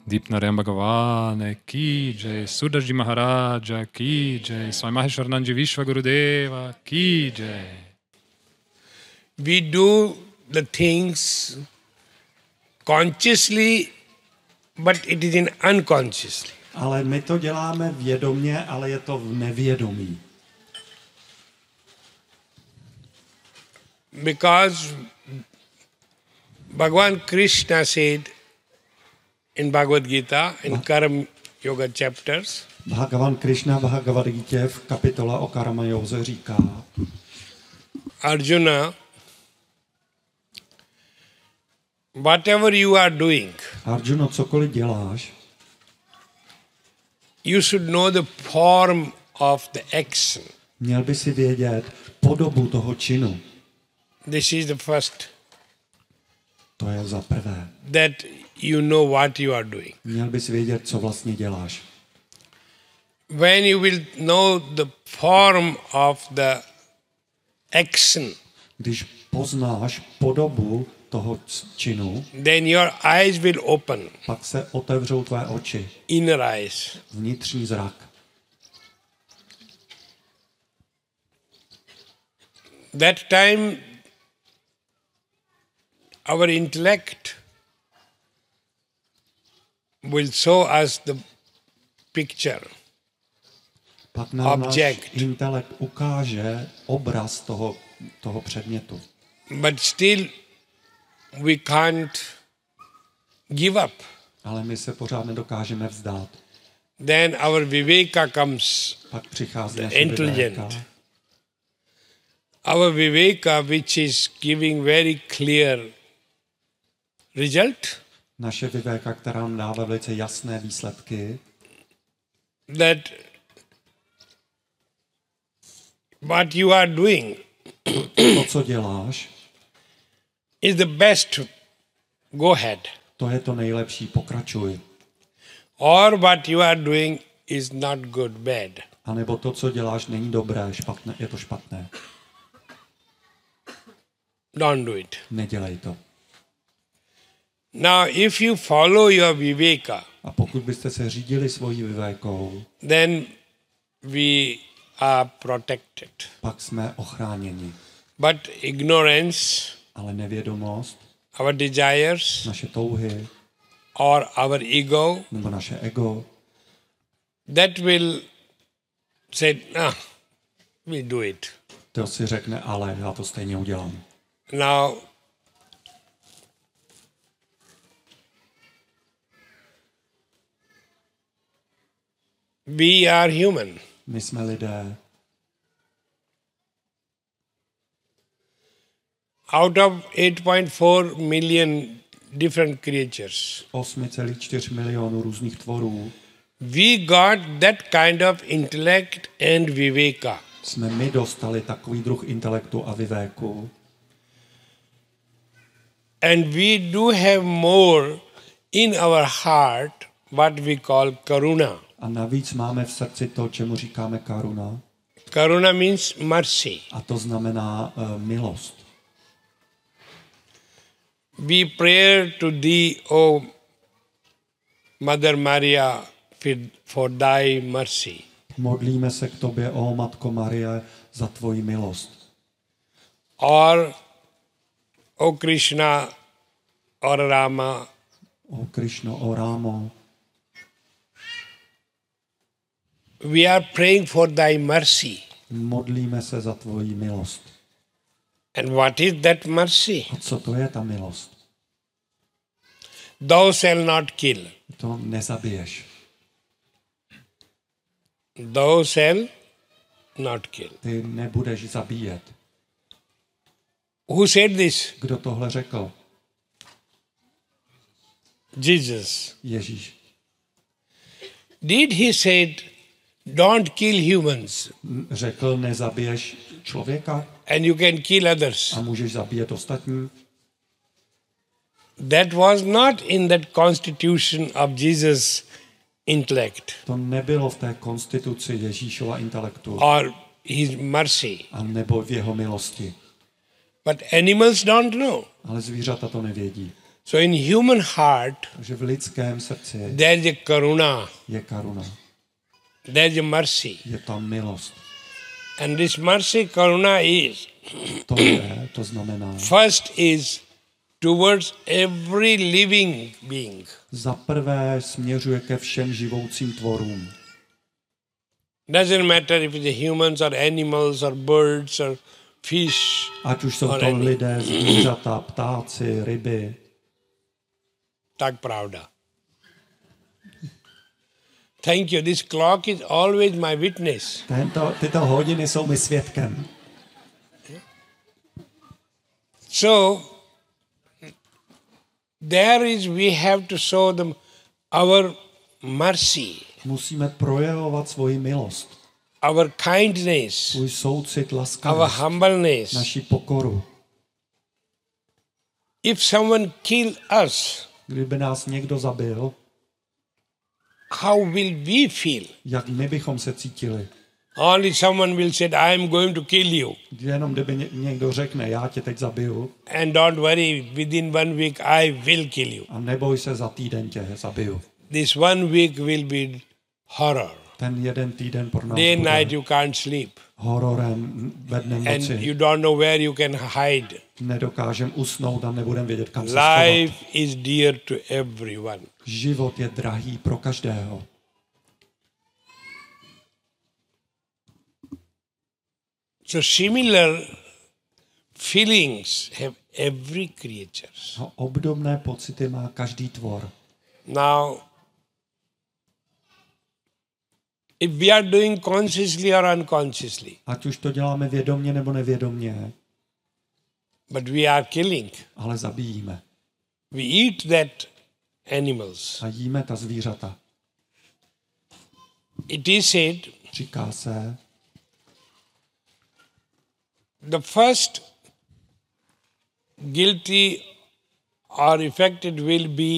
Deepnarayana Bhagavane ki jai, Sudaji Maharaja ki jai, Swami Maheshwarananda Vishwa Gurudeva ki jai. We do the things consciously, but it is in unconsciously. Ale my to děláme vědomě, ale je to v nevědomí. Because Bhagavan Krishna said in Bhagavad Gita, in Karma Yoga chapters, Bhagavan Krishna v Bhagavad Gita v kapitole o karma józe říká: Arjuna, whatever you are doing, Arjuno, cokoliv děláš, you should know the form of the action. měl by si vědět podobu toho činu. This is the first, To je za prvé. that you know what you are doing. Měl bys vědět, co vlastně děláš. When you will know the form of the action, Když poznáš podobu toho činu, then your eyes will open, pak se otevřou tvé oči, inner eyes. vnitřní zrak. That time our intellect will show us the picture. Pak nám náš Object. intelekt ukáže obraz toho předmětu. But still we can't give up. Ale my se pořád nedokážeme vzdát. Then our viveka comes, Pak přichází the naše intelligent. vivéka. Our viveka, which is giving very clear result, Naše vivéka, která nám dává velice jasné výsledky, that what you are doing to, co děláš, is the best, go ahead. to je to nejlepší, pokračuj. Or what you are doing is not good, bad. A nebo to, co děláš, není dobré, špatné, je to špatné. Don't do it. Nedělej to. Now, if you follow your viveka, A pokud byste se řídili svojí vivékou, then we are protected. pak jsme ochráněni. But ignorance, Ale nevědomost, our desires, naše touhy or our ego, nebo naše ego, that will say, we do it. to si řekne, ale já to stejně udělám. Now, we are human. My jsme lidé. Out of 8.4 million different creatures, 8,4 milionů různých tvorů we got that kind of intellect and viveka. jsme my dostali takový druh intelektu a vivéku. And we do have more in our heart what we call karuna. A navíc máme v srdci to, čemu říkáme karuna. Karuna means mercy. A to znamená milost. We pray to thee, O Mother Maria, for thy mercy. Modlíme se k tobě, ó Matko Marie, za tvoji milost. Or, O Krishna, or Rama, O Krišno, o Rámo. we are praying for thy mercy. Modlíme se za tvoji milost. And what is that mercy? A co to je ta milost? Thou shalt not kill. To nezabiješ. Thou shalt not kill. Ty nebudeš zabíjet. Who said this? Kdo tohle řekl? Jesus. Ježíš. Did he said, don't kill humans Řekl, nezabiješ člověka and you can kill others? a můžeš zabíjet ostatní? That was not in that constitution of Jesus' intellect To nebylo v té konstituci Ježíšova intelektu, or his mercy. a nebo v jeho milosti. But animals don't know. Ale zvířata to nevědí. So in human heart, Takže v lidském srdci there is a karuna, je karuna, there is a mercy. je tam milost. And this mercy, karuna is, To znamená, first is towards every living being. za prvé směřuje ke všem živoucím tvorům. Doesn't matter if it's humans or animals or birds or fish. Ať už jsou or to any- lidé, zvířata, ptáci, ryby. Tak pravda. Thank you. This clock is always my witness. Tyto hodiny jsou mi svědkem. So, there is, we have to show them our mercy, Musíme projevovat svoji milost, our kindness, svůj soucit, our laskavost, humbleness. naši pokoru. If someone kill us, Kdyby nás někdo zabil, how will we feel? jak my bychom se cítili? Only someone will say, I am going to kill you. Jenom kdyby někdo řekne, já tě teď zabiju And don't worry, within 1 week I will kill you. a neboj se, za týden tě zabiju. This 1 week will be horror. Ten jeden týden pro nás Day and night bude you can't sleep. hororem ve dne And noci. you don't know where you can hide. Nedokážem usnout a nebudem vědět, kam se schovat. Life is dear to everyone. Život je drahý pro každého. So similar feelings have every creature. A obdobné pocity má každý tvor. Now, if we are doing consciously or unconsciously, Ať už to děláme vědomně nebo nevědomně, but we are killing. ale zabíjíme. We eat that animals. A jíme ta zvířata. It is said, Říká se, the first guilty or affected will be